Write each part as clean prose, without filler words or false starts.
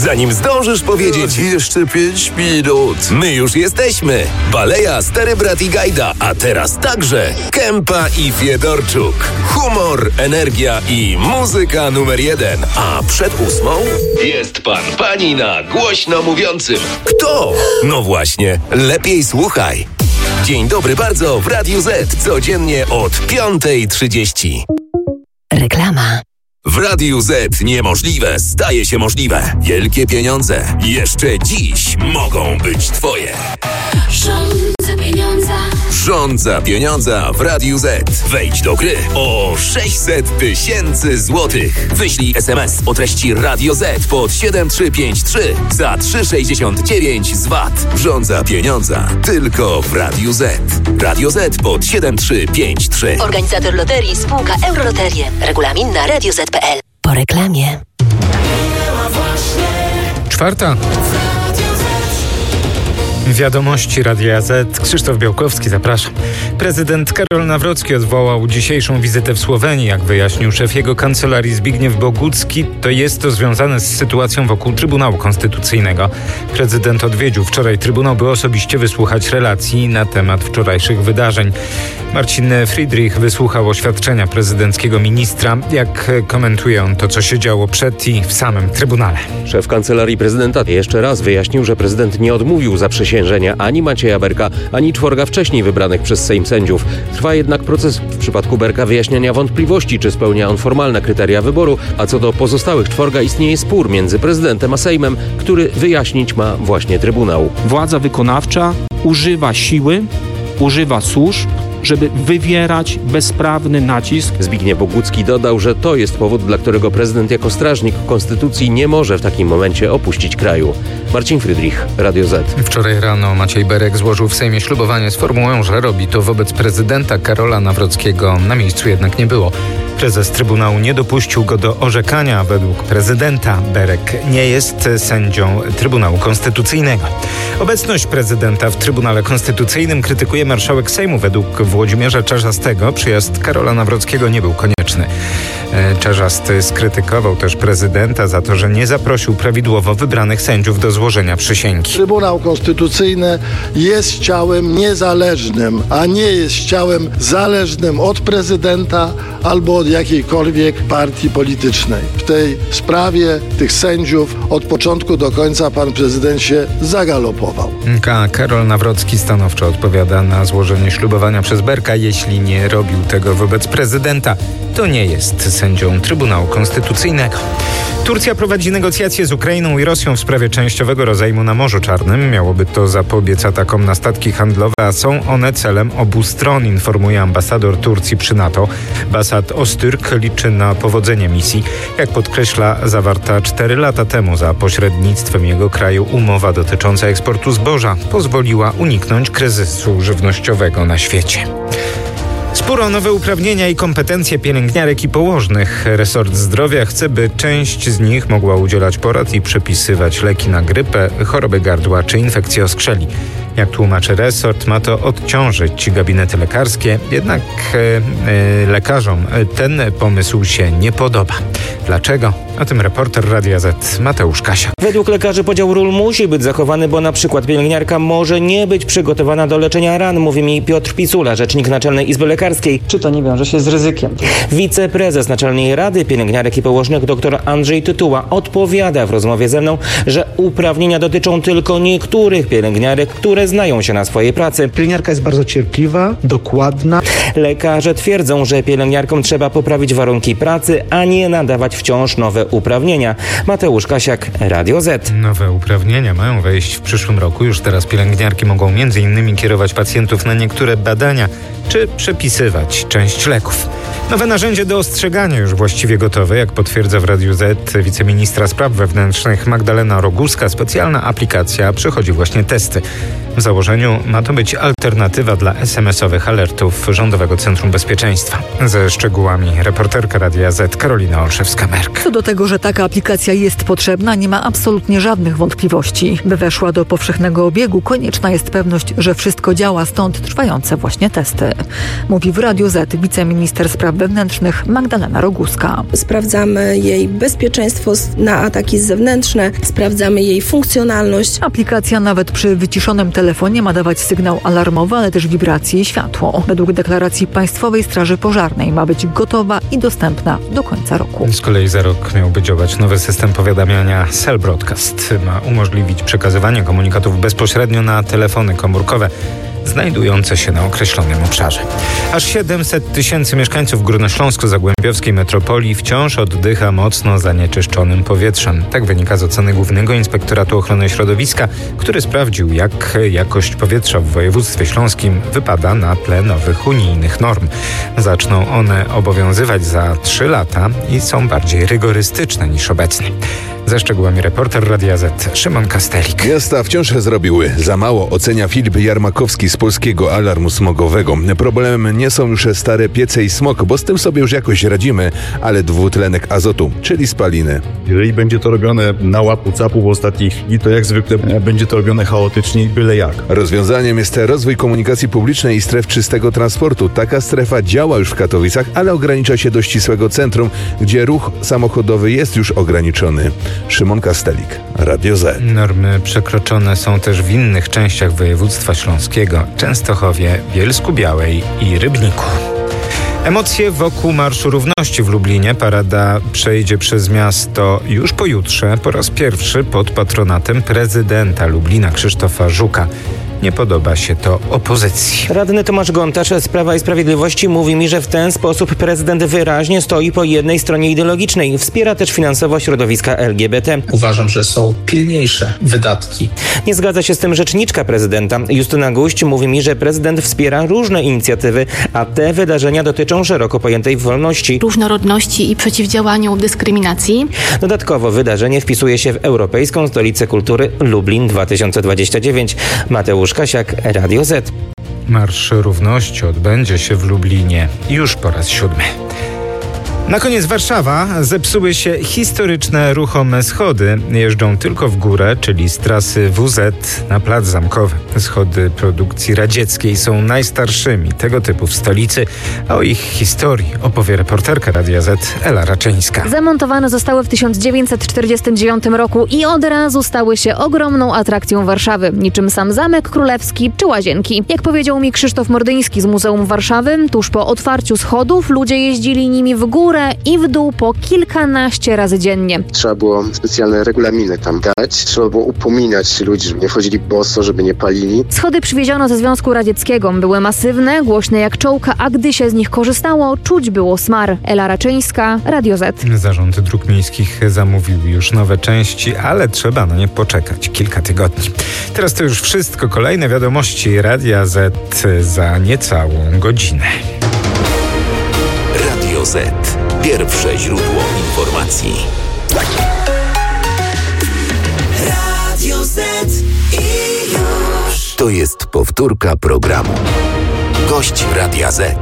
zanim zdążysz powiedzieć Jeszcze 5 minut. my już jesteśmy. Baleja, Stary Brat i Gajda, a teraz także Kępa i Fiedorczuk. Humor, energia i muzyka numer 1. A przed 8 jest pani na głośno mówiącym. Kto? No właśnie, lepiej słuchaj. Dzień dobry bardzo w Radiu Z. Codziennie od 5:30. Reklama. W Radiu Z niemożliwe staje się możliwe. Wielkie pieniądze jeszcze dziś mogą być twoje. Rządza pieniądza w Radiu Z. Wejdź do gry o 600 000 złotych. Wyślij SMS o treści Radio Z pod 7353 za 3,69 z VAT. Rządza pieniądza tylko w Radiu Z. Radio Z pod 7353. Organizator loterii spółka Euroloterie. Regulamin na radioz.pl. Po reklamie. 4:00. Wiadomości Radia Z. Krzysztof Białkowski, zapraszam. Prezydent Karol Nawrocki odwołał dzisiejszą wizytę w Słowenii. Jak wyjaśnił szef jego kancelarii Zbigniew Bogucki, to jest to związane z sytuacją wokół Trybunału Konstytucyjnego. Prezydent odwiedził wczoraj Trybunał, by osobiście wysłuchać relacji na temat wczorajszych wydarzeń. Marcin Friedrich wysłuchał oświadczenia prezydenckiego ministra. Jak komentuje on to, co się działo przed i w samym Trybunale? Szef Kancelarii Prezydenta jeszcze raz wyjaśnił, że prezydent nie odmówił zaprzysiężenia ani Macieja Berka, ani 4 wcześniej wybranych przez Sejm sędziów. Trwa jednak proces w przypadku Berka wyjaśniania wątpliwości, czy spełnia on formalne kryteria wyboru, a co do pozostałych 4 istnieje spór między prezydentem a Sejmem, który wyjaśnić ma właśnie Trybunał. Władza wykonawcza używa siły, używa służb, żeby wywierać bezprawny nacisk. Zbigniew Bogucki dodał, że to jest powód, dla którego prezydent jako strażnik konstytucji nie może w takim momencie opuścić kraju. Marcin Friedrich, Radio Z. Wczoraj rano Maciej Berek złożył w Sejmie ślubowanie z formułą, że robi to wobec prezydenta Karola Nawrockiego. Na miejscu jednak nie było. Prezes Trybunału nie dopuścił go do orzekania. Według prezydenta Berek nie jest sędzią Trybunału Konstytucyjnego. Obecność prezydenta w Trybunale Konstytucyjnym krytykuje marszałek Sejmu. Według Włodzimierza Czarzastego przyjazd Karola Nawrockiego nie był konieczny. Czarzasty skrytykował też prezydenta za to, że nie zaprosił prawidłowo wybranych sędziów do złożenia przysięgi. Trybunał Konstytucyjny jest ciałem niezależnym, a nie jest ciałem zależnym od prezydenta albo od jakiejkolwiek partii politycznej. W tej sprawie tych sędziów od początku do końca pan prezydent się zagalopował. Karol Nawrocki stanowczo odpowiada na złożenie ślubowania przez Berka. Jeśli nie robił tego wobec prezydenta, to nie jest sędzią Trybunału Konstytucyjnego. Turcja prowadzi negocjacje z Ukrainą i Rosją w sprawie częściowego rozejmu na Morzu Czarnym. Miałoby to zapobiec atakom na statki handlowe, a są one celem obu stron, informuje ambasador Turcji przy NATO. Basat Ostürk liczy na powodzenie misji. Jak podkreśla zawarta 4 lata temu za pośrednictwem jego kraju umowa dotycząca eksportu zboża pozwoliła uniknąć kryzysu żywnościowego na świecie. Spór o nowe uprawnienia i kompetencje pielęgniarek i położnych. Resort Zdrowia chce, by część z nich mogła udzielać porad i przepisywać leki na grypę, choroby gardła czy infekcje oskrzeli. Jak tłumaczy resort, ma to odciążyć gabinety lekarskie, jednak lekarzom ten pomysł się nie podoba. Dlaczego? O tym reporter Radia Z Mateusz Kasiak. Według lekarzy podział ról musi być zachowany, bo na przykład pielęgniarka może nie być przygotowana do leczenia ran, mówi mi Piotr Picula, rzecznik Naczelnej Izby Lekarskiej. Czy to nie wiąże się z ryzykiem? Wiceprezes Naczelnej Rady Pielęgniarek i Położnych dr Andrzej Tytuła odpowiada w rozmowie ze mną, że uprawnienia dotyczą tylko niektórych pielęgniarek, które znają się na swojej pracy. Pielęgniarka jest bardzo cierpliwa, dokładna. Lekarze twierdzą, że pielęgniarkom trzeba poprawić warunki pracy, a nie nadawać wciąż nowe uprawnienia. Mateusz Kasiak, Radio Z. Nowe uprawnienia mają wejść w przyszłym roku. Już teraz pielęgniarki mogą m.in. kierować pacjentów na niektóre badania czy przepisywać część leków. Nowe narzędzie do ostrzegania już właściwie gotowe. Jak potwierdza w Radiu Z wiceministra spraw wewnętrznych Magdalena Roguska, specjalna aplikacja przechodzi właśnie testy. W założeniu ma to być alternatywa dla SMS-owych alertów Rządowego Centrum Bezpieczeństwa. Ze szczegółami reporterka Radia Z Karolina Olszewska-Merk. Co do tego, że taka aplikacja jest potrzebna, nie ma absolutnie żadnych wątpliwości. By weszła do powszechnego obiegu, konieczna jest pewność, że wszystko działa, stąd trwające właśnie testy. Mówi w Radiu Z wiceminister spraw wewnętrznych Magdalena Roguska. Sprawdzamy jej bezpieczeństwo na ataki zewnętrzne, sprawdzamy jej funkcjonalność. Aplikacja nawet przy wyciszonym telefonie ma dawać sygnał alarmowy, ale też wibracje i światło. Według deklaracji Państwowej Straży Pożarnej ma być gotowa i dostępna do końca roku. Z kolei za rok miałby działać nowy system powiadamiania Cell Broadcast. Ma umożliwić przekazywanie komunikatów bezpośrednio na telefony komórkowe znajdujące się na określonym obszarze. Aż 700 tysięcy mieszkańców górnośląsko-zagłębiowskiej metropolii wciąż oddycha mocno zanieczyszczonym powietrzem. Tak wynika z oceny Głównego Inspektoratu Ochrony Środowiska, który sprawdził, jak jakość powietrza w województwie śląskim wypada na tle nowych unijnych norm. Zaczną one obowiązywać za 3 lata i są bardziej rygorystyczne niż obecnie. Ze szczegółami reporter Radia Z Szymon Kastelik. Miasta wciąż zrobiły za mało, ocenia Filip Jarmakowski z Polskiego Alarmu Smogowego. Problemem nie są już stare piece i smog, bo z tym sobie już jakoś radzimy, ale dwutlenek azotu, czyli spaliny. Jeżeli będzie to robione na łapu-capu w ostatniej chwili, to jak zwykle będzie to robione chaotycznie i byle jak. Rozwiązaniem jest rozwój komunikacji publicznej i stref czystego transportu. Taka strefa działa już w Katowicach, ale ogranicza się do ścisłego centrum, gdzie ruch samochodowy jest już ograniczony. Szymon Kastelik, Radio Z. Normy przekroczone są też w innych częściach województwa śląskiego, Częstochowie, Bielsku-Białej i Rybniku. Emocje wokół Marszu Równości w Lublinie. Parada przejdzie przez miasto już pojutrze, po raz pierwszy pod patronatem prezydenta Lublina Krzysztofa Żuka. Nie podoba się to opozycji. Radny Tomasz Gontarz z Prawa i Sprawiedliwości mówi mi, że w ten sposób prezydent wyraźnie stoi po jednej stronie ideologicznej. Wspiera też finansowo środowiska LGBT. Uważam, że są pilniejsze wydatki. Nie zgadza się z tym rzeczniczka prezydenta. Justyna Guść mówi mi, że prezydent wspiera różne inicjatywy, a te wydarzenia dotyczą szeroko pojętej wolności, różnorodności i przeciwdziałaniu dyskryminacji. Dodatkowo wydarzenie wpisuje się w Europejską Stolicę Kultury Lublin 2029. Mateusz Kasiak, Radio Z. Marsz Równości odbędzie się w Lublinie już po raz 7. Na koniec Warszawa. Zepsuły się historyczne ruchome schody. Jeżdżą tylko w górę, czyli z trasy WZ na Plac Zamkowy. Schody produkcji radzieckiej są najstarszymi tego typu w stolicy, a o ich historii opowie reporterka Radia Z Ela Raczyńska. Zamontowane zostały w 1949 roku i od razu stały się ogromną atrakcją Warszawy, niczym sam Zamek Królewski czy Łazienki. Jak powiedział mi Krzysztof Mordyński z Muzeum Warszawy, tuż po otwarciu schodów ludzie jeździli nimi w górę i w dół po kilkanaście razy dziennie. Trzeba było specjalne regulaminy tam dać. Trzeba było upominać ludzi, żeby nie wchodzili boso, żeby nie palili. Schody przywieziono ze Związku Radzieckiego. Były masywne, głośne jak czołka, a gdy się z nich korzystało, czuć było smar. Ela Raczyńska, Radio Z. Zarząd Dróg Miejskich zamówił już nowe części, ale trzeba na nie poczekać kilka tygodni. Teraz to już wszystko. Kolejne wiadomości Radia Z za niecałą godzinę. Radio Z. Pierwsze źródło informacji. Radio Z i już. To jest powtórka programu. Gość Radia Z.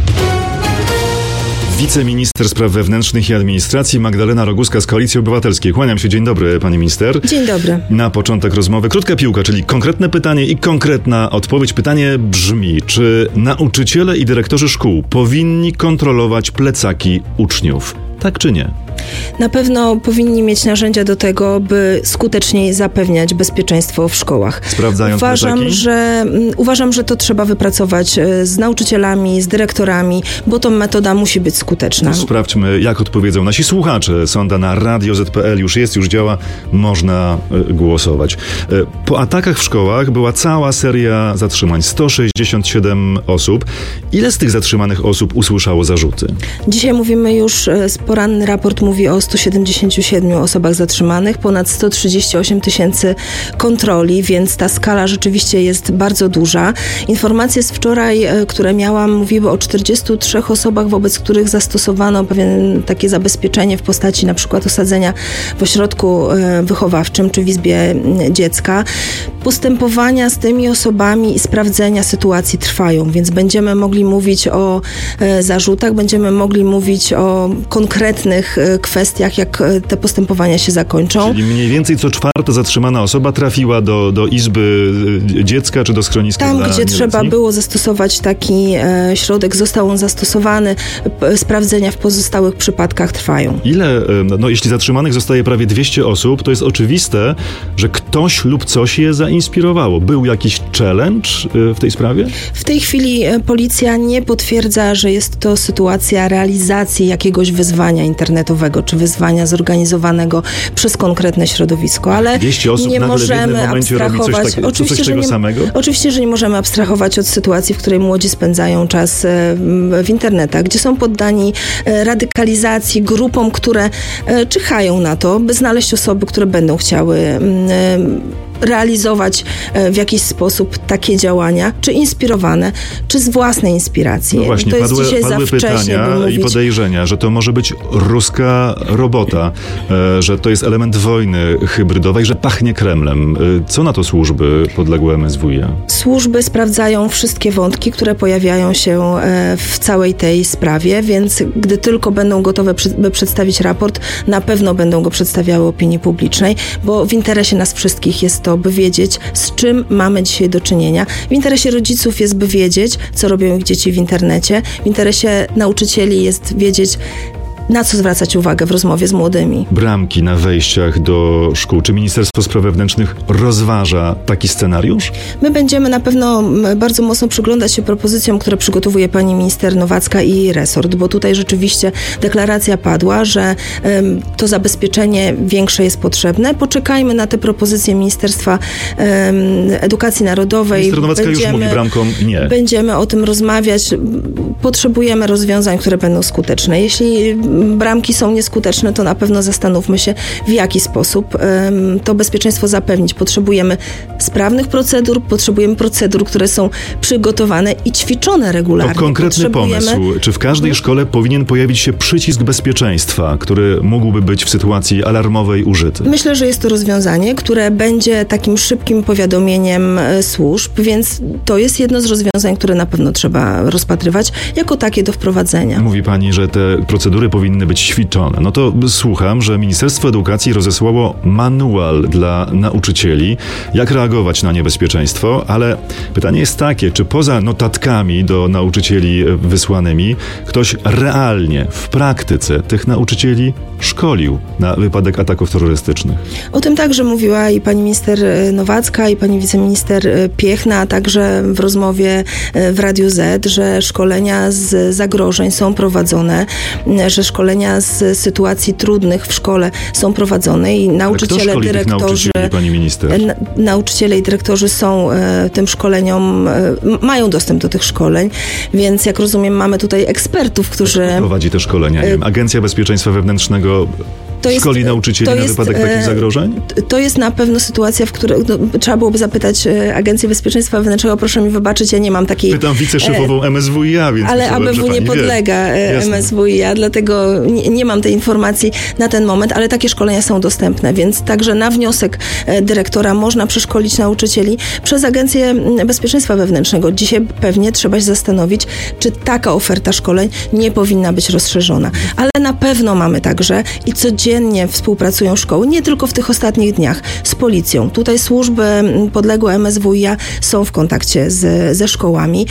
Wiceminister Spraw Wewnętrznych i Administracji Magdalena Roguska z Koalicji Obywatelskiej. Kłaniam się. Dzień dobry, pani minister. Dzień dobry. Na początek rozmowy krótka piłka, czyli konkretne pytanie i konkretna odpowiedź. Pytanie brzmi, czy nauczyciele i dyrektorzy szkół powinni kontrolować plecaki uczniów? Tak czy nie? Na pewno powinni mieć narzędzia do tego, by skuteczniej zapewniać bezpieczeństwo w szkołach. Sprawdzając Uważam, że to trzeba wypracować z nauczycielami, z dyrektorami, bo to metoda musi być skuteczna. Sprawdźmy, jak odpowiedzą nasi słuchacze. Sonda na radioz.pl już działa, można głosować. Po atakach w szkołach była cała seria zatrzymań. 167 osób. Ile z tych zatrzymanych osób usłyszało zarzuty? Dzisiaj mówimy już poranny raport mówi o 177 osobach zatrzymanych, ponad 138 tysięcy kontroli, więc ta skala rzeczywiście jest bardzo duża. Informacje z wczoraj, które miałam, mówiły o 43 osobach, wobec których zastosowano pewien takie zabezpieczenie w postaci na przykład osadzenia w ośrodku wychowawczym czy w izbie dziecka. Postępowania z tymi osobami i sprawdzenia sytuacji trwają, więc będziemy mogli mówić o zarzutach, będziemy mogli mówić o konkretnych kwestiach, jak te postępowania się zakończą. Czyli mniej więcej co czwarta zatrzymana osoba trafiła do izby dziecka czy do schroniska tam, dla gdzie nieletnich? trzeba było zastosować taki środek, został on zastosowany. Sprawdzenia w pozostałych przypadkach trwają. Ile, jeśli zatrzymanych zostaje prawie 200 osób, to jest oczywiste, że ktoś lub coś je zainspirowało. Był jakiś challenge w tej sprawie? W tej chwili policja nie potwierdza, że jest to sytuacja realizacji jakiegoś wyzwania internetowego, czy wyzwania zorganizowanego przez konkretne środowisko, ale 200 osób nie nagle możemy w jednym momencie robi coś tego samego? Oczywiście, że nie możemy abstrahować od sytuacji, w której młodzi spędzają czas w internetach, gdzie są poddani radykalizacji, grupom, które czyhają na to, by znaleźć osoby, które będą chciały realizować w jakiś sposób takie działania, czy inspirowane, czy z własnej inspiracji. No właśnie, to jest padły pytania i podejrzenia, że to może być ruska robota, że to jest element wojny hybrydowej, że pachnie Kremlem. Co na to służby podległe MSWiA? Służby sprawdzają wszystkie wątki, które pojawiają się w całej tej sprawie, więc gdy tylko będą gotowe, by przedstawić raport, na pewno będą go przedstawiały opinii publicznej, bo w interesie nas wszystkich jest to, by wiedzieć, z czym mamy dzisiaj do czynienia. W interesie rodziców jest, by wiedzieć, co robią ich dzieci w internecie. W interesie nauczycieli jest wiedzieć, na co zwracać uwagę w rozmowie z młodymi. Bramki na wejściach do szkół. Czy Ministerstwo Spraw Wewnętrznych rozważa taki scenariusz? My będziemy na pewno bardzo mocno przyglądać się propozycjom, które przygotowuje pani minister Nowacka i resort, bo tutaj rzeczywiście deklaracja padła, że to zabezpieczenie większe jest potrzebne. Poczekajmy na te propozycje Ministerstwa Edukacji Narodowej. Minister Nowacka już mówi bramkom nie. Będziemy o tym rozmawiać. Potrzebujemy rozwiązań, które będą skuteczne. Jeśli bramki są nieskuteczne, to na pewno zastanówmy się, w jaki sposób to bezpieczeństwo zapewnić. Potrzebujemy sprawnych procedur, potrzebujemy procedur, które są przygotowane i ćwiczone regularnie. To konkretny pomysł. Czy w każdej szkole powinien pojawić się przycisk bezpieczeństwa, który mógłby być w sytuacji alarmowej użyty? Myślę, że jest to rozwiązanie, które będzie takim szybkim powiadomieniem służb, więc to jest jedno z rozwiązań, które na pewno trzeba rozpatrywać jako takie do wprowadzenia. Mówi pani, że te procedury powinny być ćwiczone. No to słucham, że Ministerstwo Edukacji rozesłało manual dla nauczycieli, jak reagować na niebezpieczeństwo, ale pytanie jest takie, czy poza notatkami do nauczycieli wysłanymi, ktoś realnie, w praktyce tych nauczycieli szkolił na wypadek ataków terrorystycznych? O tym także mówiła i pani minister Nowacka, i pani wiceminister Piechna, a także w rozmowie w Radiu Z, że szkolenia z zagrożeń są prowadzone, że szkolenia z sytuacji trudnych w szkole są prowadzone i nauczyciele, dyrektorzy, pani minister? Nauczyciele i dyrektorzy są tym szkoleniom, mają dostęp do tych szkoleń, więc jak rozumiem, mamy tutaj ekspertów, którzy... Kto prowadzi te szkolenia? Nie wiem, Agencja Bezpieczeństwa Wewnętrznego szkoli nauczycieli na wypadek takich zagrożeń? To jest na pewno sytuacja, w której trzeba byłoby zapytać Agencję Bezpieczeństwa Wewnętrznego. Proszę mi wybaczyć, ja nie mam takiej... Pytam wiceszefową MSWiA, więc ale myślałem, ABW nie podlega MSWiA, dlatego nie mam tej informacji na ten moment, ale takie szkolenia są dostępne, więc także na wniosek dyrektora można przeszkolić nauczycieli przez Agencję Bezpieczeństwa Wewnętrznego. Dzisiaj pewnie trzeba się zastanowić, czy taka oferta szkoleń nie powinna być rozszerzona. Ale na pewno mamy także i codziennie współpracują szkoły, nie tylko w tych ostatnich dniach, z policją. Tutaj służby podległe MSWiA są w kontakcie ze szkołami.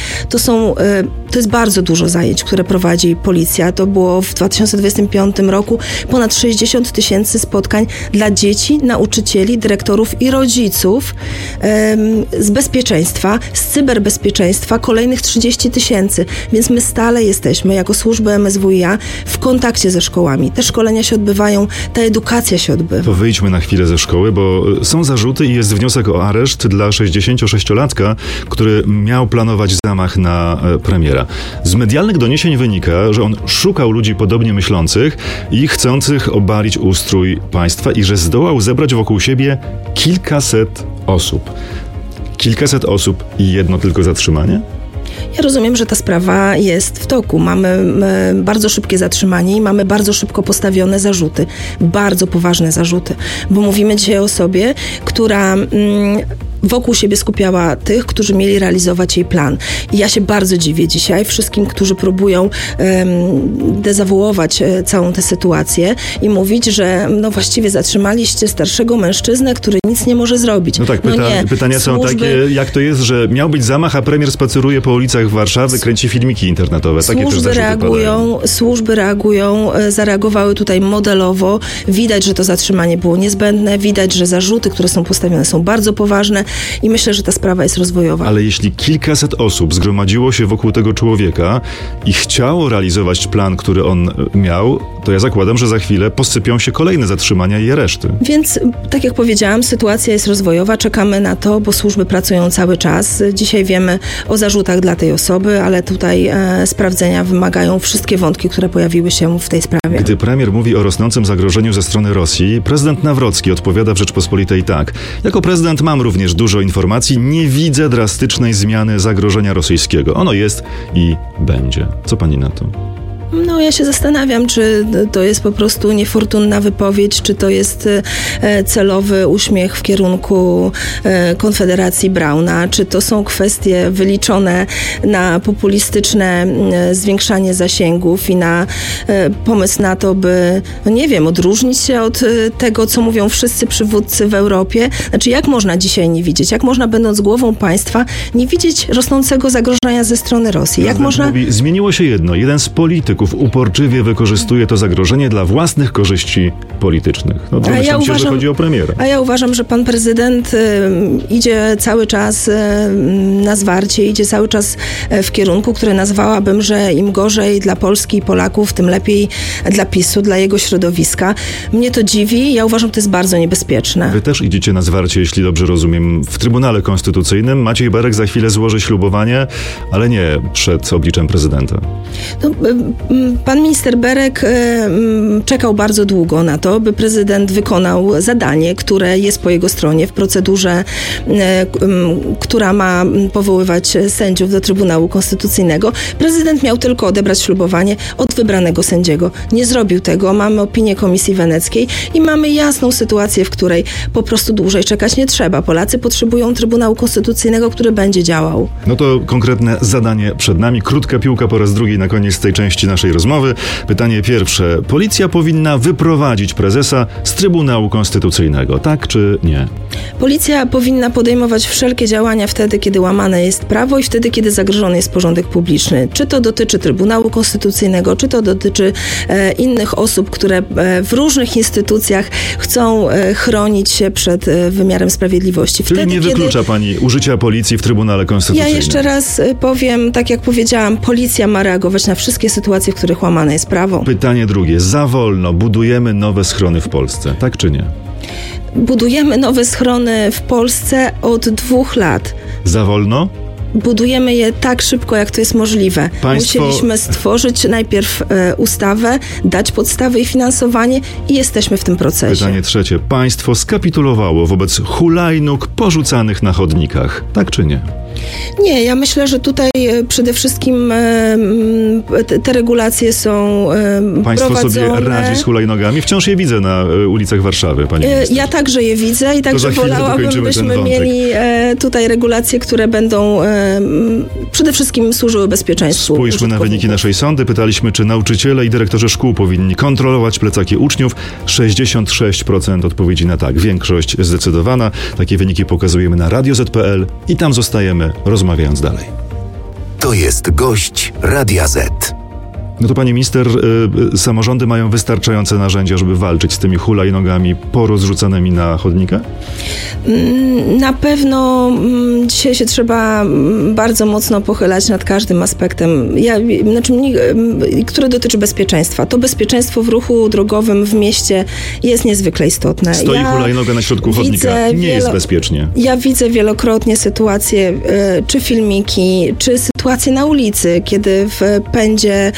To jest bardzo dużo zajęć, które prowadzi policja. To było w 2025 roku ponad 60 000 spotkań dla dzieci, nauczycieli, dyrektorów i rodziców z bezpieczeństwa, z cyberbezpieczeństwa, kolejnych 30 000. Więc my stale jesteśmy jako służby MSWiA w kontakcie ze szkołami. Te szkolenia się odbywają ta edukacja się odbywa. To wyjdźmy na chwilę ze szkoły, bo są zarzuty i jest wniosek o areszt dla 66-latka, który miał planować zamach na premiera. Z medialnych doniesień wynika, że on szukał ludzi podobnie myślących i chcących obalić ustrój państwa i że zdołał zebrać wokół siebie kilkaset osób. Kilkaset osób i jedno tylko zatrzymanie? Ja rozumiem, że ta sprawa jest w toku. Mamy bardzo szybkie zatrzymanie i mamy bardzo szybko postawione zarzuty. Bardzo poważne zarzuty. Bo mówimy dzisiaj o osobie, która wokół siebie skupiała tych, którzy mieli realizować jej plan. I ja się bardzo dziwię dzisiaj wszystkim, którzy próbują dezawuować całą tę sytuację i mówić, że no właściwie zatrzymaliście starszego mężczyznę, który nic nie może zrobić. No tak, pytania są takie, jak to jest, że miał być zamach, a premier spaceruje po ulicach Warszawy, kręci filmiki internetowe. Takie Służby reagują, zareagowały tutaj modelowo. Widać, że to zatrzymanie było niezbędne, widać, że zarzuty, które są postawione, są bardzo poważne. I myślę, że ta sprawa jest rozwojowa. Ale jeśli kilkaset osób zgromadziło się wokół tego człowieka i chciało realizować plan, który on miał, to ja zakładam, że za chwilę posypią się kolejne zatrzymania i areszty. Więc, tak jak powiedziałam, sytuacja jest rozwojowa. Czekamy na to, bo służby pracują cały czas. Dzisiaj wiemy o zarzutach dla tej osoby, ale tutaj sprawdzenia wymagają wszystkie wątki, które pojawiły się w tej sprawie. Gdy premier mówi o rosnącym zagrożeniu ze strony Rosji, prezydent Nawrocki odpowiada w Rzeczpospolitej tak. Jako prezydent mam również dużo informacji, nie widzę drastycznej zmiany zagrożenia rosyjskiego. Ono jest i będzie. Co pani na to? No ja się zastanawiam, czy to jest po prostu niefortunna wypowiedź, czy to jest celowy uśmiech w kierunku Konfederacji Brauna, czy to są kwestie wyliczone na populistyczne zwiększanie zasięgów i na pomysł na to, by, no nie wiem, odróżnić się od tego, co mówią wszyscy przywódcy w Europie. Znaczy, jak można dzisiaj nie widzieć? Jak można, będąc głową państwa, nie widzieć rosnącego zagrożenia ze strony Rosji? Jak można... Mówi, zmieniło się jedno. Jeden z polityków uporczywie wykorzystuje to zagrożenie dla własnych korzyści politycznych. No domyślam się, że chodzi o premiera. A ja uważam, że pan prezydent idzie cały czas na zwarcie, idzie cały czas w kierunku, który nazwałabym, że im gorzej dla Polski i Polaków, tym lepiej dla PiS-u, dla jego środowiska. Mnie to dziwi. Ja uważam, że to jest bardzo niebezpieczne. Wy też idziecie na zwarcie, jeśli dobrze rozumiem, w Trybunale Konstytucyjnym. Maciej Berek za chwilę złoży ślubowanie, ale nie przed obliczem prezydenta. No, pan minister Berek czekał bardzo długo na to, by prezydent wykonał zadanie, które jest po jego stronie w procedurze, która ma powoływać sędziów do Trybunału Konstytucyjnego. Prezydent miał tylko odebrać ślubowanie od wybranego sędziego. Nie zrobił tego. Mamy opinię Komisji Weneckiej i mamy jasną sytuację, w której po prostu dłużej czekać nie trzeba. Polacy potrzebują Trybunału Konstytucyjnego, który będzie działał. No to konkretne zadanie przed nami. Krótka piłka po raz drugi na koniec tej części naszej rozmowy. Pytanie pierwsze. Policja powinna wyprowadzić prezesa z Trybunału Konstytucyjnego, tak czy nie? Policja powinna podejmować wszelkie działania wtedy, kiedy łamane jest prawo i wtedy, kiedy zagrożony jest porządek publiczny. Czy to dotyczy Trybunału Konstytucyjnego, czy to dotyczy innych osób, które w różnych instytucjach chcą chronić się przed wymiarem sprawiedliwości. Czyli wtedy, nie wyklucza pani użycia policji w Trybunale Konstytucyjnym? Ja jeszcze raz powiem, tak jak powiedziałam, policja ma reagować na wszystkie sytuacje, w których łamane jest prawo. Pytanie drugie. Za wolno budujemy nowe schrony w Polsce, tak czy nie? Budujemy nowe schrony w Polsce od 2 lat. Za wolno? Budujemy je tak szybko, jak to jest możliwe. Musieliśmy stworzyć najpierw ustawę, dać podstawy i finansowanie i jesteśmy w tym procesie. Pytanie trzecie. Państwo skapitulowało wobec hulajnóg porzucanych na chodnikach, tak czy nie? Nie, ja myślę, że tutaj przede wszystkim te regulacje są Państwo prowadzone. sobie radzi z hulajnogami? Wciąż je widzę na ulicach Warszawy, pani minister. Ja także je widzę i także wolałabym, byśmy mieli tutaj regulacje, które będą przede wszystkim służyły bezpieczeństwu. Spójrzmy na wyniki naszej sondy. Pytaliśmy, czy nauczyciele i dyrektorzy szkół powinni kontrolować plecaki uczniów. 66% odpowiedzi na tak. Większość zdecydowana. Takie wyniki pokazujemy na Radio Z.pl i tam zostajemy, rozmawiając dalej. To jest gość Radia Z. No to pani minister, samorządy mają wystarczające narzędzia, żeby walczyć z tymi hulajnogami porozrzucanymi na chodnikach? Na pewno dzisiaj się trzeba bardzo mocno pochylać nad każdym aspektem, który dotyczy bezpieczeństwa. To bezpieczeństwo w ruchu drogowym w mieście jest niezwykle istotne. Stoi hulajnoga na środku chodnika. Nie jest bezpiecznie. Ja widzę wielokrotnie sytuacje, czy filmiki, czy sytuacje na ulicy, kiedy w pędzie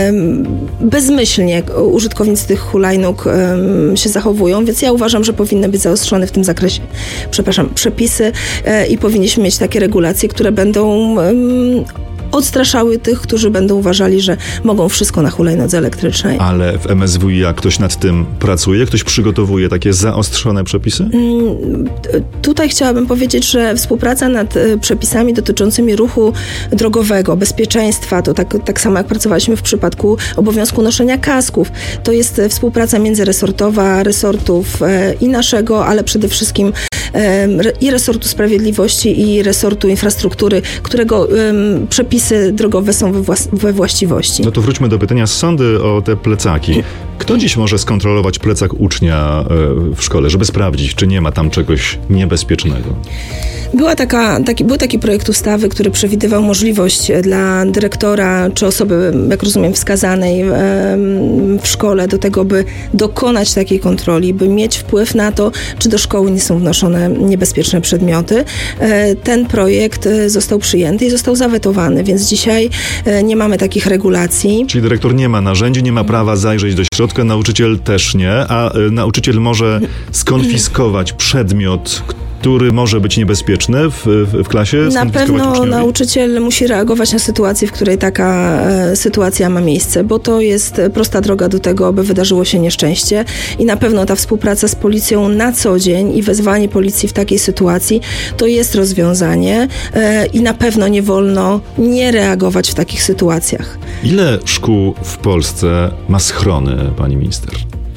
bezmyślnie użytkownicy tych hulajnóg się zachowują, więc ja uważam, że powinny być zaostrzone w tym zakresie przepisy i powinniśmy mieć takie regulacje, które będą odstraszały tych, którzy będą uważali, że mogą wszystko na hulajnodze elektrycznej. Ale w MSWiA ktoś nad tym pracuje? Ktoś przygotowuje takie zaostrzone przepisy? Tutaj chciałabym powiedzieć, że współpraca nad przepisami dotyczącymi ruchu drogowego, bezpieczeństwa, to tak samo jak pracowaliśmy w przypadku obowiązku noszenia kasków. To jest współpraca międzyresortowa, resortów i naszego, ale przede wszystkim i resortu sprawiedliwości, i resortu infrastruktury, którego przepisy drogowe są we właściwości. No to wróćmy do pytania z sądy o te plecaki. Kto dziś może skontrolować plecak ucznia w szkole, żeby sprawdzić, czy nie ma tam czegoś niebezpiecznego? Był taki projekt ustawy, który przewidywał możliwość dla dyrektora czy osoby, jak rozumiem, wskazanej w szkole do tego, by dokonać takiej kontroli, by mieć wpływ na to, czy do szkoły nie są wnoszone niebezpieczne przedmioty. Ten projekt został przyjęty i został zawetowany, więc dzisiaj nie mamy takich regulacji. Czyli dyrektor nie ma narzędzi, nie ma prawa zajrzeć do środka, nauczyciel też nie, a nauczyciel może skonfiskować przedmiot, który może być niebezpieczny w klasie? Na pewno nauczyciel musi reagować na sytuację, w której taka sytuacja ma miejsce, bo to jest prosta droga do tego, aby wydarzyło się nieszczęście i na pewno ta współpraca z policją na co dzień i wezwanie policji w takiej sytuacji to jest rozwiązanie i na pewno nie wolno nie reagować w takich sytuacjach. Ile szkół w Polsce ma schrony, pani minister?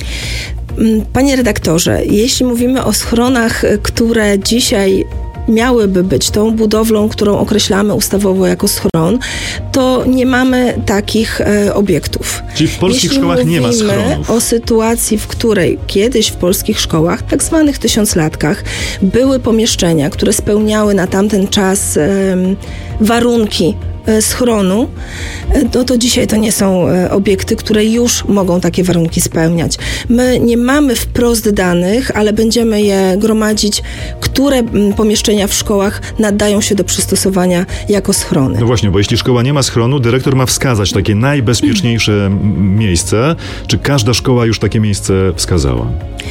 Panie redaktorze, jeśli mówimy o schronach, które dzisiaj miałyby być tą budowlą, którą określamy ustawowo jako schron, to nie mamy takich obiektów. Czyli w polskich szkołach nie ma schronów? Jeśli mówimy o sytuacji, w której kiedyś w polskich szkołach, tak zwanych tysiąclatkach, były pomieszczenia, które spełniały na tamten czas warunki schronu, to dzisiaj to nie są obiekty, które już mogą takie warunki spełniać. My nie mamy wprost danych, ale będziemy je gromadzić, które pomieszczenia w szkołach nadają się do przystosowania jako schrony. No właśnie, bo jeśli szkoła nie ma schronu, dyrektor ma wskazać takie najbezpieczniejsze miejsce. Czy każda szkoła już takie miejsce wskazała?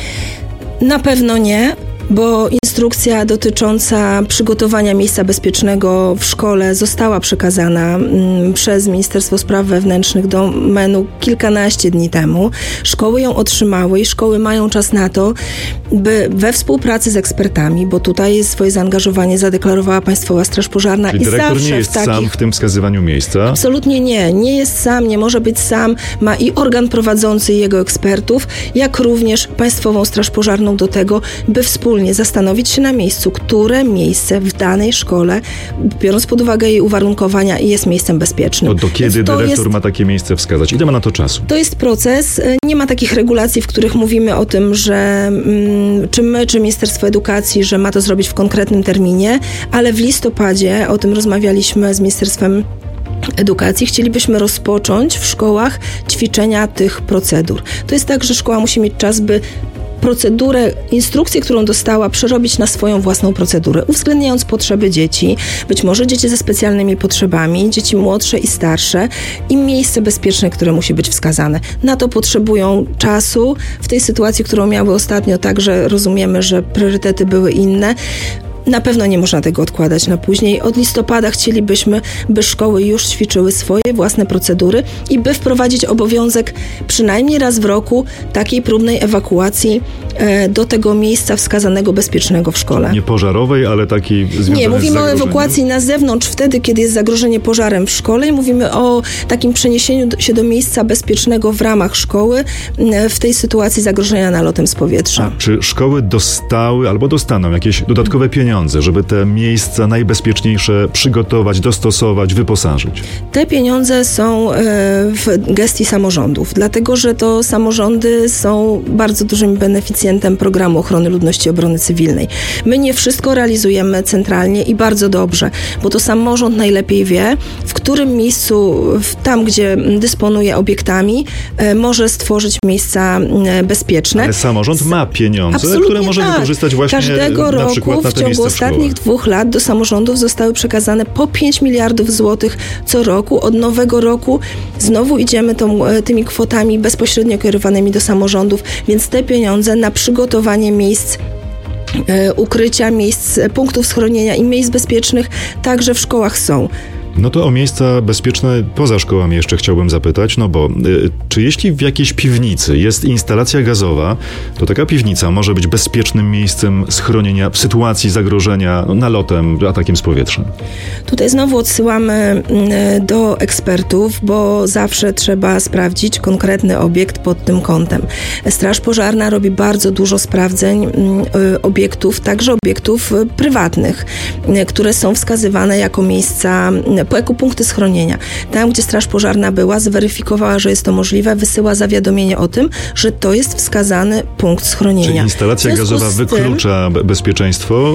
Na pewno nie, bo instrukcja dotycząca przygotowania miejsca bezpiecznego w szkole została przekazana przez Ministerstwo Spraw Wewnętrznych do MEN-u kilkanaście dni temu. Szkoły ją otrzymały i szkoły mają czas na to, by we współpracy z ekspertami, bo tutaj swoje zaangażowanie zadeklarowała Państwowa Straż Pożarna. Czyli dyrektor nie jest sam w tym wskazywaniu miejsca? Absolutnie nie. Nie jest sam, nie może być sam. Ma i organ prowadzący, i jego ekspertów, jak również Państwową Straż Pożarną do tego, by wspólnie zastanowić się na miejscu, które miejsce w danej szkole, biorąc pod uwagę jej uwarunkowania, jest miejscem bezpiecznym. Do kiedy dyrektor ma takie miejsce wskazać? Ile ma na to czasu? To jest proces. Nie ma takich regulacji, w których mówimy o tym, że czy my, czy Ministerstwo Edukacji, że ma to zrobić w konkretnym terminie, ale w listopadzie, o tym rozmawialiśmy z Ministerstwem Edukacji, chcielibyśmy rozpocząć w szkołach ćwiczenia tych procedur. To jest tak, że szkoła musi mieć czas, by procedurę, instrukcję, którą dostała, przerobić na swoją własną procedurę, uwzględniając potrzeby dzieci, być może dzieci ze specjalnymi potrzebami, dzieci młodsze i starsze i miejsce bezpieczne, które musi być wskazane. Na to potrzebują czasu. W tej sytuacji, którą miały ostatnio, także rozumiemy, że priorytety były inne. Na pewno nie można tego odkładać na później. Od listopada chcielibyśmy, by szkoły już ćwiczyły swoje własne procedury i by wprowadzić obowiązek przynajmniej raz w roku takiej próbnej ewakuacji do tego miejsca wskazanego bezpiecznego w szkole. Nie pożarowej, ale takiej związanej Nie, mówimy z o ewakuacji na zewnątrz wtedy, kiedy jest zagrożenie pożarem w szkole i mówimy o takim przeniesieniu się do miejsca bezpiecznego w ramach szkoły w tej sytuacji zagrożenia nalotem z powietrza. Czy szkoły dostały albo dostaną jakieś dodatkowe pieniądze pieniądze, żeby te miejsca najbezpieczniejsze przygotować, dostosować, wyposażyć? Te pieniądze są w gestii samorządów, dlatego że to samorządy są bardzo dużym beneficjentem programu ochrony ludności i obrony cywilnej. My nie wszystko realizujemy centralnie i bardzo dobrze, bo to samorząd najlepiej wie, w którym miejscu, tam gdzie dysponuje obiektami, może stworzyć miejsca bezpieczne. Ale samorząd ma pieniądze, absolutnie które może wykorzystać właśnie każdego na przykład roku na w te ciągu miejsca w ostatnich 2 lat do samorządów zostały przekazane po 5 miliardów złotych co roku. Od nowego roku znowu idziemy tymi kwotami bezpośrednio kierowanymi do samorządów, więc te pieniądze na przygotowanie miejsc ukrycia, miejsc, punktów schronienia i miejsc bezpiecznych także w szkołach są. No to o miejsca bezpieczne poza szkołami jeszcze chciałbym zapytać, no bo czy jeśli w jakiejś piwnicy jest instalacja gazowa, to taka piwnica może być bezpiecznym miejscem schronienia w sytuacji zagrożenia nalotem, atakiem z powietrza? Tutaj znowu odsyłamy do ekspertów, bo zawsze trzeba sprawdzić konkretny obiekt pod tym kątem. Straż Pożarna robi bardzo dużo sprawdzeń obiektów, także obiektów prywatnych, które są wskazywane jako miejsca, jako punkty schronienia. Tam, gdzie Straż Pożarna była, zweryfikowała, że jest to możliwe, wysyła zawiadomienie o tym, że to jest wskazany punkt schronienia. Czyli instalacja gazowa wyklucza bezpieczeństwo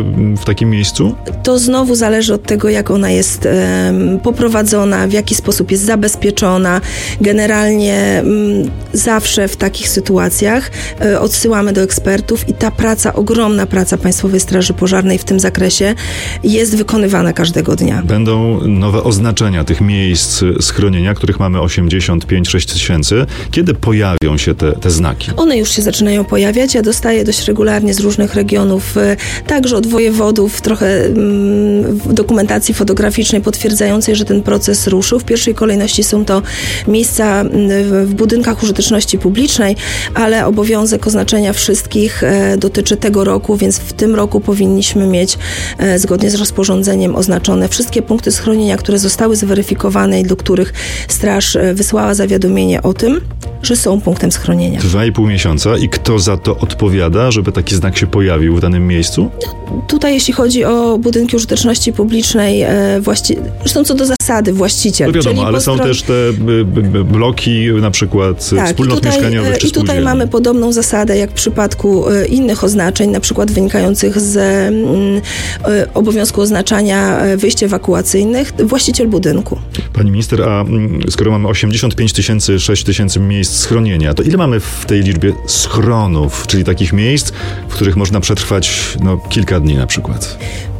w takim miejscu? To znowu zależy od tego, jak ona jest poprowadzona, w jaki sposób jest zabezpieczona. Generalnie zawsze w takich sytuacjach odsyłamy do ekspertów i ta praca, ogromna praca Państwowej Straży Pożarnej w tym zakresie jest wykonywana każdego dnia. Będą nowe oznaczenia tych miejsc schronienia, których mamy 85-6 tysięcy. Kiedy pojawią się te znaki? One już się zaczynają pojawiać. Ja dostaję dość regularnie z różnych regionów, także od wojewodów, trochę dokumentacji fotograficznej potwierdzającej, że ten proces ruszył. W pierwszej kolejności są to miejsca w budynkach użyteczności publicznej, ale obowiązek oznaczenia wszystkich dotyczy tego roku, więc w tym roku powinniśmy mieć zgodnie z rozporządzeniem oznaczone wszystkie punkty schronienia, które zostały zweryfikowane i do których straż wysłała zawiadomienie o tym, że są punktem schronienia. 2,5 miesiąca i kto za to odpowiada, żeby taki znak się pojawił w danym miejscu? Tutaj jeśli chodzi o budynki użyteczności publicznej, zresztą co do zasady właściciel. To wiadomo, ale są też te bloki na przykład wspólnot mieszkaniowych czy i tutaj mamy podobną zasadę jak w przypadku innych oznaczeń, na przykład wynikających z obowiązku oznaczania wyjść ewakuacyjnych, właściciel budynku. Pani minister, a skoro mamy 85 tysięcy, 6 tysięcy miejsc schronienia, to ile mamy w tej liczbie schronów, czyli takich miejsc, w których można przetrwać kilka dni na przykład?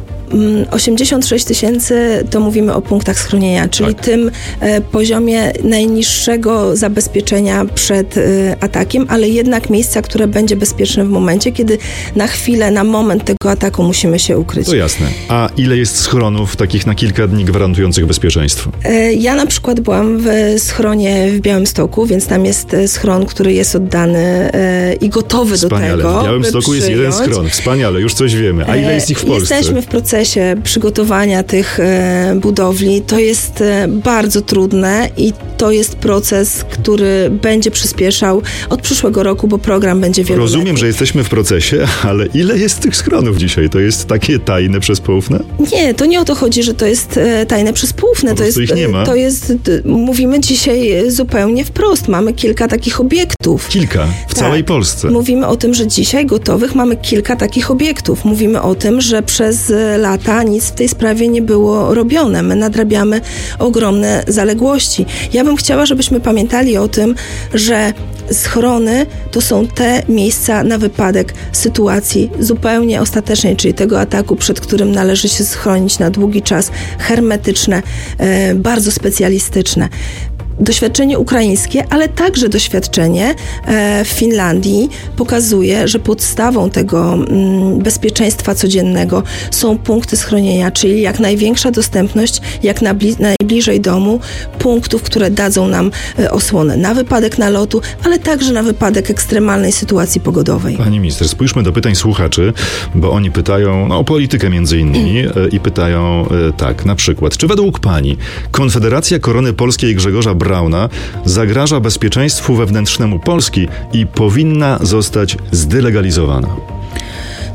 86 tysięcy to mówimy o punktach schronienia, czyli tym poziomie najniższego zabezpieczenia przed atakiem, ale jednak miejsca, które będzie bezpieczne w momencie, kiedy na chwilę, na moment tego ataku musimy się ukryć. To jasne. A ile jest schronów takich na kilka dni gwarantujących bezpieczeństwo? Ja na przykład byłam w schronie w Białymstoku, więc tam jest schron, który jest oddany i gotowy Wspaniale. do tego, w Białymstoku jest jeden schron. Wspaniale, już coś wiemy. A ile jest ich w Polsce? Jesteśmy w procesie przygotowania tych budowli. To jest bardzo trudne i to jest proces, który będzie przyspieszał od przyszłego roku, bo program będzie wieloletni. Rozumiem, że jesteśmy w procesie, ale ile jest tych schronów dzisiaj? To jest takie tajne przez poufne? Nie, to nie o to chodzi, że to jest tajne przez poufne. To jest, ich nie ma. Mówimy dzisiaj zupełnie wprost. Mamy kilka takich obiektów. Kilka? W całej Polsce? Mówimy o tym, że dzisiaj gotowych mamy kilka takich obiektów. Mówimy o tym, że przez lata nic w tej sprawie nie było robione. My nadrabiamy ogromne zaległości. Ja bym chciała, żebyśmy pamiętali o tym, że schrony to są te miejsca na wypadek sytuacji zupełnie ostatecznej, czyli tego ataku, przed którym należy się schronić na długi czas, hermetyczne, bardzo specjalistyczne. Doświadczenie ukraińskie, ale także doświadczenie w Finlandii pokazuje, że podstawą tego bezpieczeństwa codziennego są punkty schronienia, czyli jak największa dostępność, jak najbliżej domu punktów, które dadzą nam osłonę na wypadek nalotu, ale także na wypadek ekstremalnej sytuacji pogodowej. Pani minister, spójrzmy do pytań słuchaczy, bo oni pytają o politykę między innymi i pytają tak, na przykład, czy według pani Konfederacja Korony Polskiej Grzegorza Brauna zagraża bezpieczeństwu wewnętrznemu Polski i powinna zostać zdelegalizowana?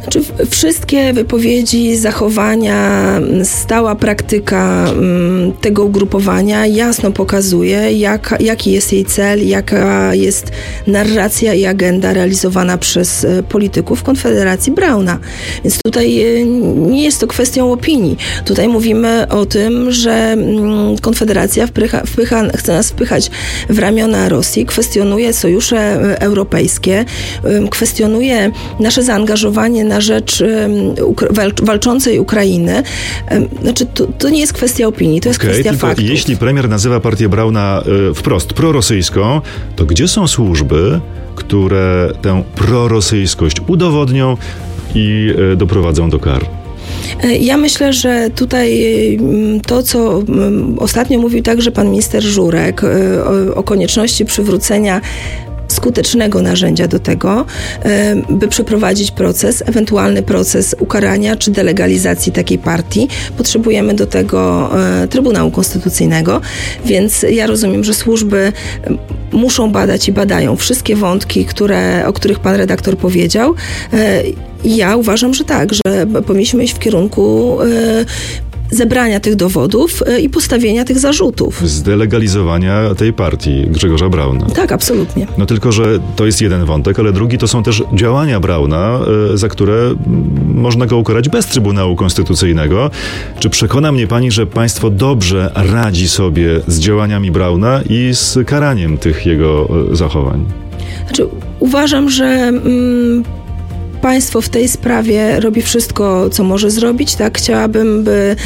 Znaczy, wszystkie wypowiedzi, zachowania, stała praktyka tego ugrupowania jasno pokazuje, jaki jest jej cel, jaka jest narracja i agenda realizowana przez polityków Konfederacji Brauna. Więc tutaj nie jest to kwestią opinii. Tutaj mówimy o tym, że Konfederacja chce nas wpychać w ramiona Rosji, kwestionuje sojusze europejskie, kwestionuje nasze zaangażowanie na rzecz walczącej Ukrainy. Znaczy, to nie jest kwestia opinii, to jest kwestia faktów. Jeśli premier nazywa partię Brauna wprost prorosyjską, to gdzie są służby, które tę prorosyjskość udowodnią i doprowadzą do kar? Ja myślę, że tutaj to, co ostatnio mówił także pan minister Żurek o konieczności przywrócenia skutecznego narzędzia do tego, by przeprowadzić ewentualny proces ukarania czy delegalizacji takiej partii. Potrzebujemy do tego Trybunału Konstytucyjnego, więc ja rozumiem, że służby muszą badać i badają wszystkie wątki, o których pan redaktor powiedział. Ja uważam, że tak, że powinniśmy iść w kierunku zebrania tych dowodów i postawienia tych zarzutów. Zdelegalizowania tej partii Grzegorza Brauna. Tak, absolutnie. No tylko, że to jest jeden wątek, ale drugi to są też działania Brauna, za które można go ukarać bez Trybunału Konstytucyjnego. Czy przekona mnie pani, że państwo dobrze radzi sobie z działaniami Brauna i z karaniem tych jego zachowań? Znaczy, uważam, że państwo w tej sprawie robi wszystko, co może zrobić. Tak, chciałabym, by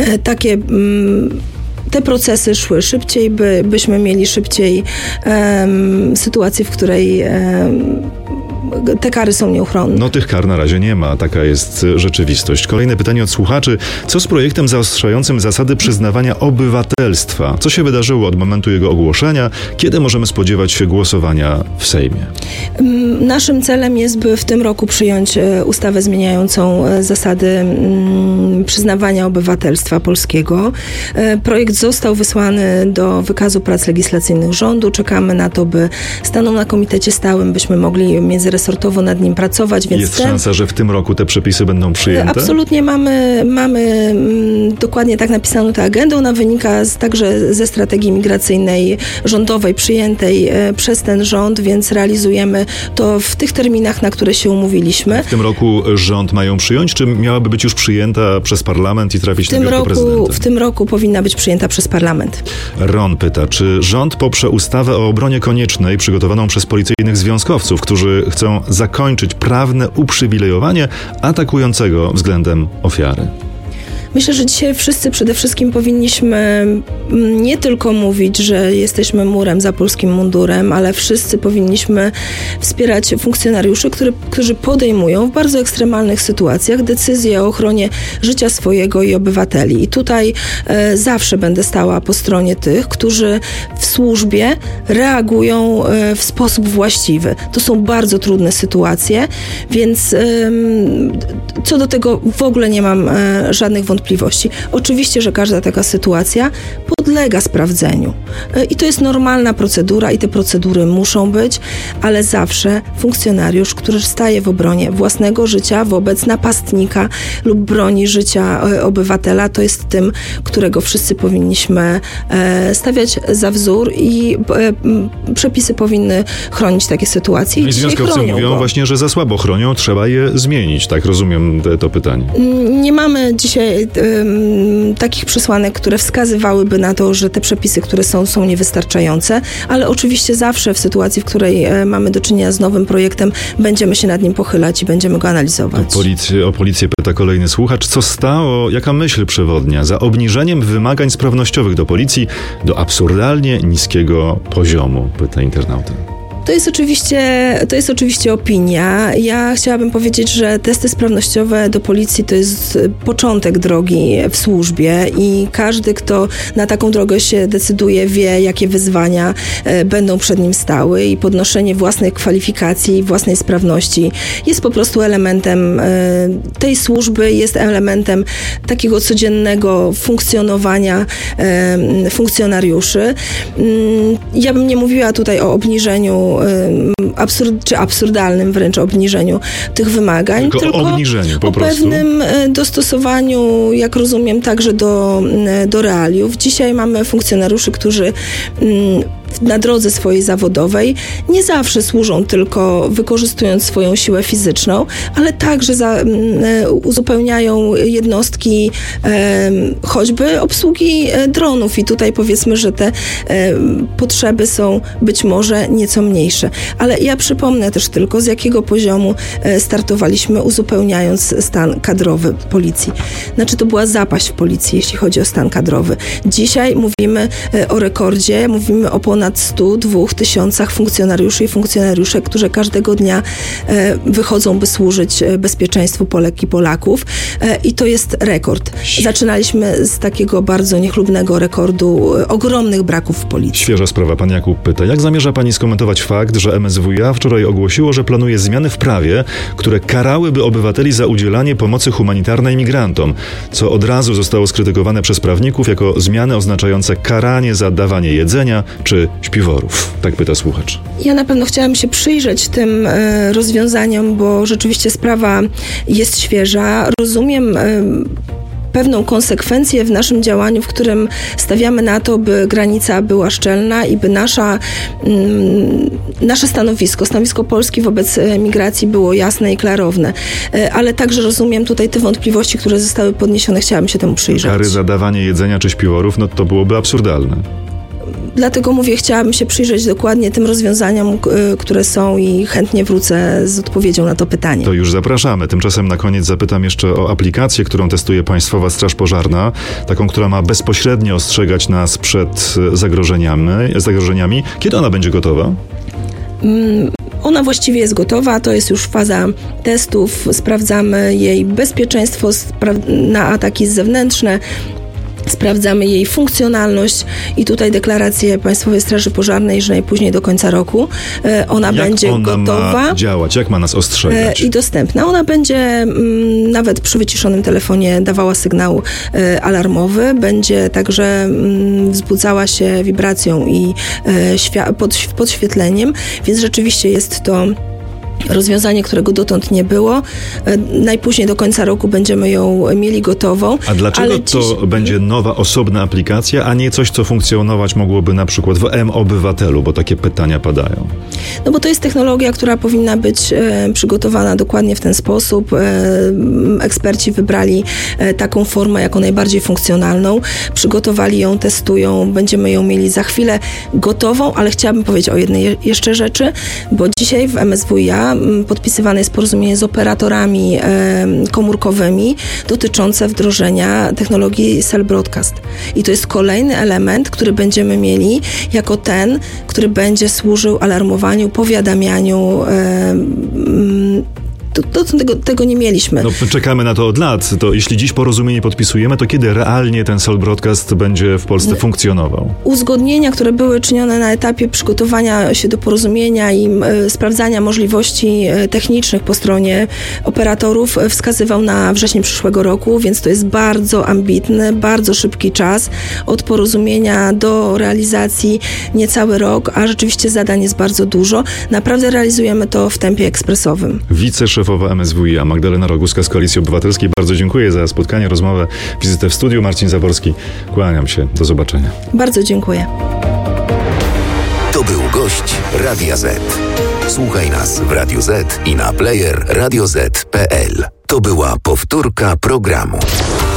te procesy szły szybciej, byśmy mieli szybciej sytuację, w której te kary są nieuchronne. No tych kar na razie nie ma, taka jest rzeczywistość. Kolejne pytanie od słuchaczy. Co z projektem zaostrzającym zasady przyznawania obywatelstwa? Co się wydarzyło od momentu jego ogłoszenia? Kiedy możemy spodziewać się głosowania w Sejmie? Naszym celem jest, by w tym roku przyjąć ustawę zmieniającą zasady przyznawania obywatelstwa polskiego. Projekt został wysłany do wykazu prac legislacyjnych rządu. Czekamy na to, by stanął na komitecie stałym, byśmy mogli międzyresortowo nad nim pracować. Więc jest szansa, że w tym roku te przepisy będą przyjęte? Absolutnie mamy dokładnie tak napisaną tę agendę. Ona wynika także ze strategii migracyjnej rządowej przyjętej przez ten rząd, więc realizujemy to w tych terminach, na które się umówiliśmy. W tym roku rząd ma ją przyjąć, czy miałaby być już przyjęta przez parlament i trafić najpierw do prezydenta? W tym roku powinna być przyjęta przez parlament. Ron pyta, czy rząd poprze ustawę o obronie koniecznej przygotowaną przez policyjnych związkowców, którzy chcą zakończyć prawne uprzywilejowanie atakującego względem ofiary? Myślę, że dzisiaj wszyscy przede wszystkim powinniśmy nie tylko mówić, że jesteśmy murem za polskim mundurem, ale wszyscy powinniśmy wspierać funkcjonariuszy, którzy podejmują w bardzo ekstremalnych sytuacjach decyzje o ochronie życia swojego i obywateli. I tutaj zawsze będę stała po stronie tych, którzy w służbie reagują w sposób właściwy. To są bardzo trudne sytuacje, więc co do tego w ogóle nie mam żadnych wątpliwości. Oczywiście, że każda taka sytuacja podlega sprawdzeniu. I to jest normalna procedura i te procedury muszą być, ale zawsze funkcjonariusz, który staje w obronie własnego życia wobec napastnika lub broni życia obywatela, to jest tym, którego wszyscy powinniśmy stawiać za wzór i przepisy powinny chronić takie sytuacje. I związkowcy mówią właśnie, że za słabo chronią, trzeba je zmienić. Tak rozumiem to pytanie. Nie mamy dzisiaj takich przesłanek, które wskazywałyby na to, że te przepisy, które są niewystarczające, ale oczywiście zawsze w sytuacji, w której mamy do czynienia z nowym projektem, będziemy się nad nim pochylać i będziemy go analizować. O policję pyta kolejny słuchacz. Co stało, jaka myśl przewodnia za obniżeniem wymagań sprawnościowych do policji do absurdalnie niskiego poziomu? Pyta internauta. To jest oczywiście opinia. Ja chciałabym powiedzieć, że testy sprawnościowe do policji to jest początek drogi w służbie i każdy, kto na taką drogę się decyduje, wie, jakie wyzwania będą przed nim stały i podnoszenie własnych kwalifikacji i własnej sprawności jest po prostu elementem tej służby, jest elementem takiego codziennego funkcjonowania funkcjonariuszy. Ja bym nie mówiła tutaj o obniżeniu absurdalnym wręcz obniżeniu tych wymagań, tylko obniżeniu po prostu. Pewnym dostosowaniu, jak rozumiem, także do realiów. Dzisiaj mamy funkcjonariuszy, którzy na drodze swojej zawodowej nie zawsze służą tylko wykorzystując swoją siłę fizyczną, ale także uzupełniają jednostki choćby obsługi dronów i tutaj powiedzmy, że te potrzeby są być może nieco mniejsze. Ale ja przypomnę też tylko, z jakiego poziomu startowaliśmy, uzupełniając stan kadrowy policji. Znaczy to była zapaść w policji, jeśli chodzi o stan kadrowy. Dzisiaj mówimy o rekordzie, mówimy o ponad 102 tysiącach funkcjonariuszy i funkcjonariuszek, którzy każdego dnia wychodzą, by służyć bezpieczeństwu Polek i Polaków. I to jest rekord. Zaczynaliśmy z takiego bardzo niechlubnego rekordu ogromnych braków w policji. Świeża sprawa. Pan Jakub pyta, jak zamierza pani skomentować fakt, że MSWiA wczoraj ogłosiło, że planuje zmiany w prawie, które karałyby obywateli za udzielanie pomocy humanitarnej migrantom, co od razu zostało skrytykowane przez prawników jako zmiany oznaczające karanie za dawanie jedzenia czy śpiworów? Tak pyta słuchacz. Ja na pewno chciałam się przyjrzeć tym rozwiązaniom, bo rzeczywiście sprawa jest świeża. Rozumiem pewną konsekwencję w naszym działaniu, w którym stawiamy na to, by granica była szczelna i by nasze stanowisko Polski wobec migracji było jasne i klarowne. Ale także rozumiem tutaj te wątpliwości, które zostały podniesione. Chciałam się temu przyjrzeć. Kary za dawanie jedzenia czy śpiworów, no to byłoby absurdalne. Dlatego mówię, chciałabym się przyjrzeć dokładnie tym rozwiązaniom, które są i chętnie wrócę z odpowiedzią na to pytanie. To już zapraszamy. Tymczasem na koniec zapytam jeszcze o aplikację, którą testuje Państwowa Straż Pożarna, taką, która ma bezpośrednio ostrzegać nas przed zagrożeniami. Kiedy ona będzie gotowa? Ona właściwie jest gotowa, to jest już faza testów, sprawdzamy jej bezpieczeństwo na ataki zewnętrzne, sprawdzamy jej funkcjonalność i tutaj deklarację Państwowej Straży Pożarnej, że najpóźniej do końca roku ona będzie gotowa. Ma działać? Jak ma nas ostrzegać? I dostępna. Ona będzie nawet przy wyciszonym telefonie dawała sygnał alarmowy, będzie także wzbudzała się wibracją i podświetleniem, więc rzeczywiście jest to rozwiązanie, którego dotąd nie było. Najpóźniej do końca roku będziemy ją mieli gotową. A dlaczego to będzie nowa, osobna aplikacja, a nie coś, co funkcjonować mogłoby na przykład w M-Obywatelu, bo takie pytania padają? No bo to jest technologia, która powinna być przygotowana dokładnie w ten sposób. Eksperci wybrali taką formę jako najbardziej funkcjonalną. Przygotowali ją, testują. Będziemy ją mieli za chwilę gotową, ale chciałabym powiedzieć o jednej jeszcze rzeczy, bo dzisiaj w MSWiA podpisywane jest porozumienie z operatorami komórkowymi dotyczące wdrożenia technologii Cell Broadcast. I to jest kolejny element, który będziemy mieli jako ten, który będzie służył alarmowaniu, powiadamianiu. Tego nie mieliśmy. No, czekamy na to od lat. To jeśli dziś porozumienie podpisujemy, to kiedy realnie ten Cell Broadcast będzie w Polsce funkcjonował? Uzgodnienia, które były czynione na etapie przygotowania się do porozumienia i sprawdzania możliwości technicznych po stronie operatorów wskazywał na wrzesień przyszłego roku, więc to jest bardzo ambitny, bardzo szybki czas. Od porozumienia do realizacji niecały rok, a rzeczywiście zadań jest bardzo dużo. Naprawdę realizujemy to w tempie ekspresowym. Wiceszefowa MSWiA Magdalena Roguska z Koalicji Obywatelskiej. Bardzo dziękuję za spotkanie, rozmowę, wizytę w studiu. Marcin Zaborski. Kłaniam się. Do zobaczenia. Bardzo dziękuję. To był gość Radia Z. Słuchaj nas w Radio Z i na player radioz.pl. To była powtórka programu.